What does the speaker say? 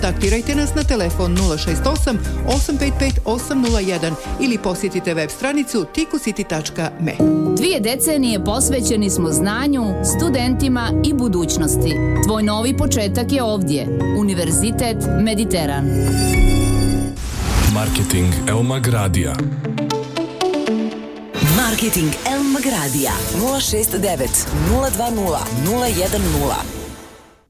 Kontaktirajte nas na telefon 068 855 801 ili posjetite web stranicu tikusiti.me. 2 decenije posvećeni smo znanju, studentima i budućnosti. Tvoj novi početak je ovdje. Univerzitet Mediteran. Marketing Elmag Radija. Marketing Elmag Radija 069 020 010.